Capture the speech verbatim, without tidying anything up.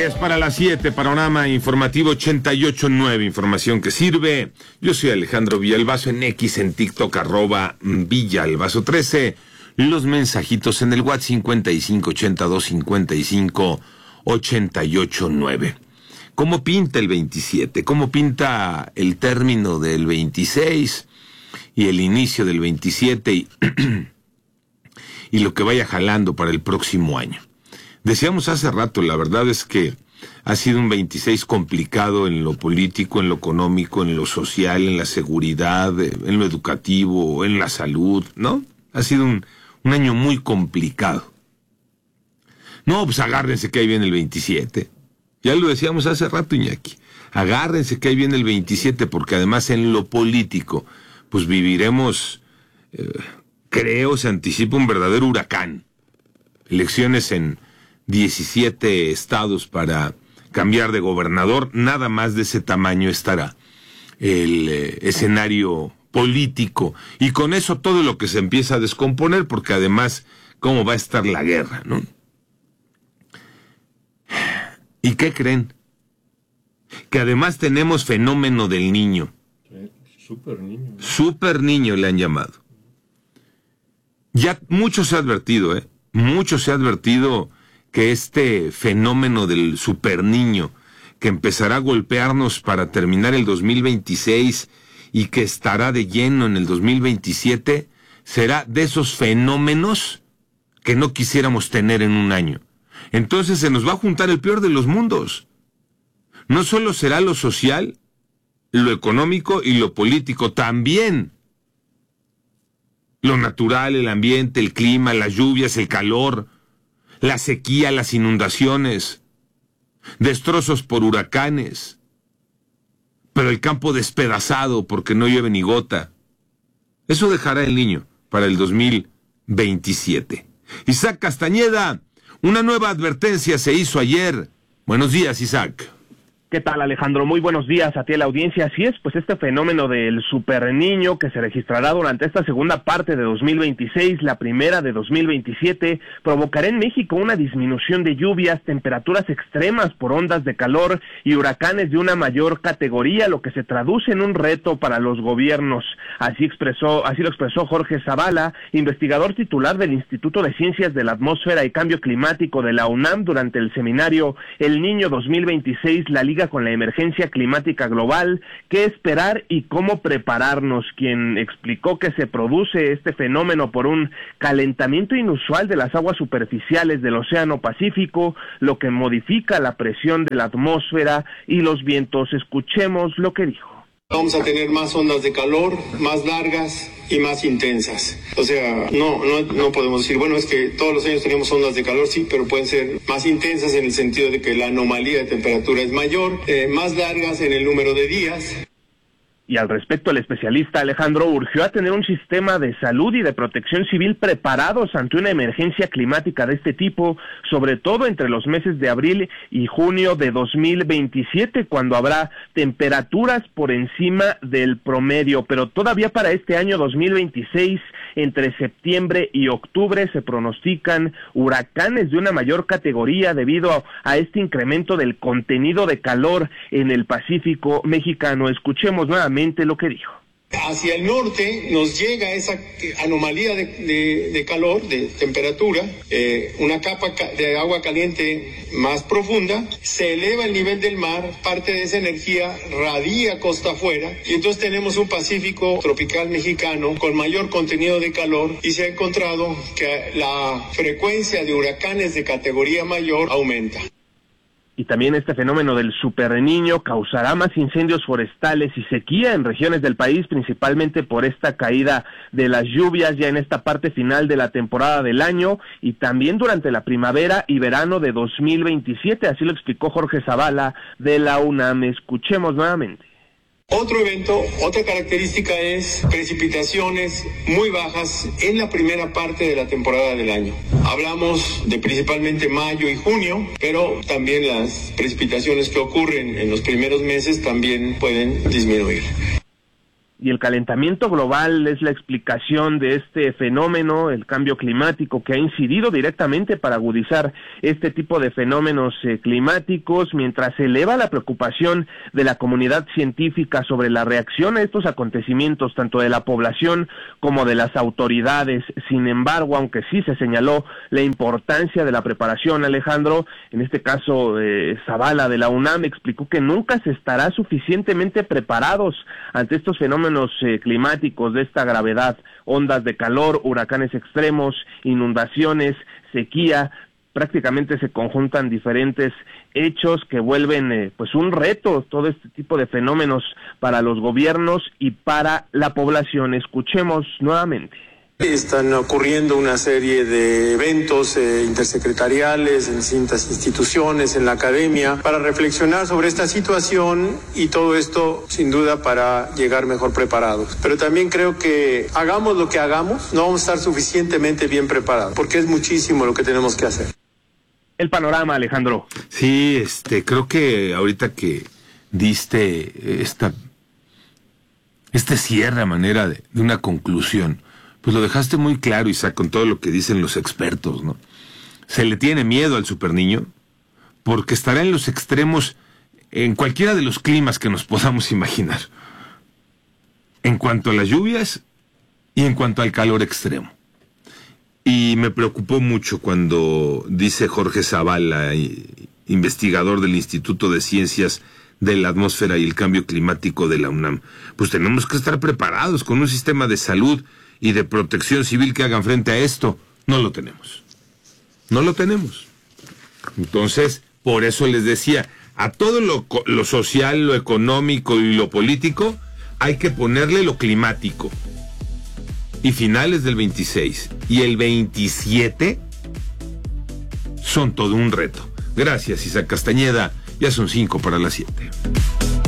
diez para las siete, panorama informativo ochenta y ocho punto nueve, información que sirve. Yo soy Alejandro Villalbazo, en X, en TikTok, arroba Villalbazo trece. Los mensajitos en el WhatsApp cincuenta y cinco ochenta y dos cincuenta y cinco ochenta y ocho nueve. ¿Cómo pinta el veintisiete? ¿Cómo pinta el término del veintiséis y el inicio del veintisiete y, y lo que vaya jalando para el próximo año? Decíamos hace rato, la verdad es que ha sido un veintiséis complicado en lo político, en lo económico, en lo social, en la seguridad, en lo educativo, en la salud, ¿no? Ha sido un, un año muy complicado. No, pues agárrense que ahí viene el veintisiete. Ya lo decíamos hace rato, Iñaki. Agárrense que ahí viene el veintisiete, porque además en lo político, pues viviremos, eh, creo, se anticipa un verdadero huracán. Elecciones en diecisiete estados para cambiar de gobernador, nada más de ese tamaño estará el eh, escenario político, y con eso todo lo que se empieza a descomponer, porque además, ¿cómo va a estar la guerra, no? ¿Y qué creen? Que además tenemos fenómeno del niño. Sí, super niño. ¿No? Super niño le han llamado. Ya mucho se ha advertido, ¿eh? Mucho se ha advertido que este fenómeno del super niño, que empezará a golpearnos para terminar el dos mil veintiséis y que estará de lleno en el dos mil veintisiete, será de esos fenómenos que no quisiéramos tener en un año. Entonces se nos va a juntar el peor de los mundos. No solo será lo social, lo económico y lo político, también lo natural, el ambiente, el clima, las lluvias, el calor, la sequía, las inundaciones, destrozos por huracanes, pero el campo despedazado porque no llueve ni gota. Eso dejará el niño para el dos mil veintisiete. Isaac Castañeda, una nueva advertencia se hizo ayer. Buenos días, Isaac. ¿Qué tal, Alejandro? Muy buenos días a ti, a la audiencia. Así es, pues este fenómeno del superniño que se registrará durante esta segunda parte de dos mil veintiséis, la primera de dos mil veintisiete, provocará en México una disminución de lluvias, temperaturas extremas por ondas de calor y huracanes de una mayor categoría, lo que se traduce en un reto para los gobiernos. Así expresó, así lo expresó Jorge Zavala, investigador titular del Instituto de Ciencias de la Atmósfera y Cambio Climático de la UNAM, durante el seminario El Niño dos mil veintiséis, la Liga con la emergencia climática global, qué esperar y cómo prepararnos, quien explicó que se produce este fenómeno por un calentamiento inusual de las aguas superficiales del Océano Pacífico, lo que modifica la presión de la atmósfera y los vientos. Escuchemos lo que dijo. Vamos a tener más ondas de calor, más largas y más intensas. O sea, no, no, no podemos decir, bueno, es que todos los años tenemos ondas de calor, sí, pero pueden ser más intensas en el sentido de que la anomalía de temperatura es mayor, eh, más largas en el número de días. Y al respecto, el especialista Alejandro urgió a tener un sistema de salud y de protección civil preparados ante una emergencia climática de este tipo, sobre todo entre los meses de abril y junio de dos mil veintisiete, cuando habrá temperaturas por encima del promedio. Pero todavía para este año dos mil veintiséis, entre septiembre y octubre, se pronostican huracanes de una mayor categoría debido a, a este incremento del contenido de calor en el Pacífico mexicano. Escuchemos nuevamente lo que dijo. Hacia el norte nos llega esa anomalía de, de, de calor, de temperatura, eh, una capa de agua caliente más profunda, se eleva el nivel del mar, parte de esa energía radia costa afuera, y entonces tenemos un Pacífico tropical mexicano con mayor contenido de calor, y se ha encontrado que la frecuencia de huracanes de categoría mayor aumenta. Y también este fenómeno del superniño causará más incendios forestales y sequía en regiones del país, principalmente por esta caída de las lluvias ya en esta parte final de la temporada del año, y también durante la primavera y verano de dos mil veintisiete, así lo explicó Jorge Zavala de la UNAM. Escuchemos nuevamente. Otro evento, otra característica es precipitaciones muy bajas en la primera parte de la temporada del año. Hablamos de principalmente mayo y junio, pero también las precipitaciones que ocurren en los primeros meses también pueden disminuir. y el calentamiento global es la explicación de este fenómeno, el cambio climático, que ha incidido directamente para agudizar este tipo de fenómenos eh, climáticos, mientras se eleva la preocupación de la comunidad científica sobre la reacción a estos acontecimientos, tanto de la población como de las autoridades. Sin embargo, aunque sí se señaló la importancia de la preparación, Alejandro, en este caso eh, Zavala de la UNAM explicó que nunca se estará suficientemente preparados ante estos fenómenos eh, climáticos de esta gravedad, ondas de calor, huracanes extremos, inundaciones, sequía. Prácticamente se conjuntan diferentes hechos que vuelven eh, pues un reto todo este tipo de fenómenos para los gobiernos y para la población. Escuchemos nuevamente. Están ocurriendo una serie de eventos eh, intersecretariales en distintas instituciones, en la academia, para reflexionar sobre esta situación y todo esto sin duda para llegar mejor preparados. Pero también creo que hagamos lo que hagamos, no vamos a estar suficientemente bien preparados, porque es muchísimo lo que tenemos que hacer. El panorama, Alejandro. Sí, este, creo que ahorita que diste esta, este cierre a manera de, de una conclusión, pues lo dejaste muy claro, Isaac, con todo lo que dicen los expertos, ¿no? Se le tiene miedo al superniño porque estará en los extremos en cualquiera de los climas que nos podamos imaginar. En cuanto a las lluvias y en cuanto al calor extremo. Y me preocupó mucho cuando dice Jorge Zavala, investigador del Instituto de Ciencias de la Atmósfera y el Cambio Climático de la UNAM, pues tenemos que estar preparados con un sistema de salud y de protección civil que hagan frente a esto. No lo tenemos. No lo tenemos. Entonces, por eso les decía, a todo lo, lo social, lo económico y lo político, hay que ponerle lo climático. Y finales del veintiséis y el veintisiete son todo un reto. Gracias, Isaac Castañeda. Ya son cinco para las siete.